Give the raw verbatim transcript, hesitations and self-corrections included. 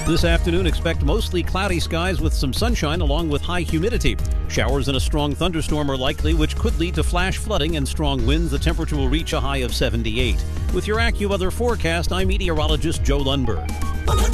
This afternoon, expect mostly cloudy skies with some sunshine along with high humidity. Showers and a strong thunderstorm are likely, which could lead to flash flooding and strong winds. The temperature will reach a high of seventy-eight. With your AccuWeather forecast, I'm meteorologist Joe Lundberg.